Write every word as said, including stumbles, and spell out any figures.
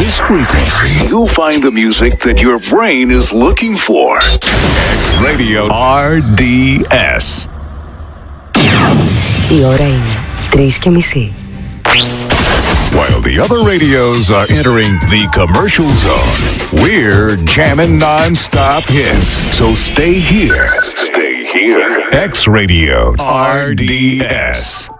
this frequency, you'll find the music that your brain is looking for. X Radio R D S. Η ώρα είναι τρεις και μισή. While the other radios are entering the commercial zone, we're jamming non-stop hits. So stay here. Stay here. X Radio R D S.